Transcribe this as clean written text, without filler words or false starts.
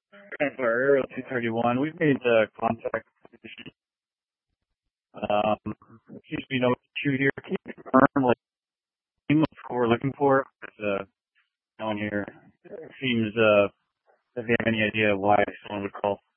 For Aerial 231, we've made contact. Seems to be no issue here. Can you confirm, like, what we're looking for? Because no one here seems, if you have any idea why someone would call.